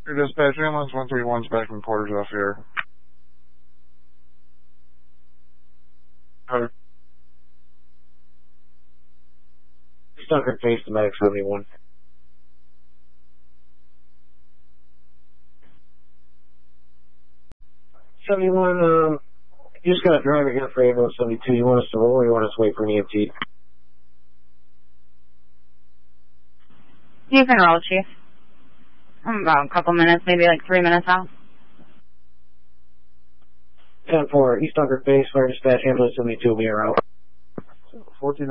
Your dispatch, ambulance 131's back in quarters off here. Stucker face to medic 71. 71, you just got a driver here for ambulance 72. You want us to roll or you want us to wait for an EMT? You can roll, Chief. I'm about a couple minutes, maybe like 3 minutes out. 10-4, East Dunker Base, Fire Dispatch, ambulance 72 will be around. 14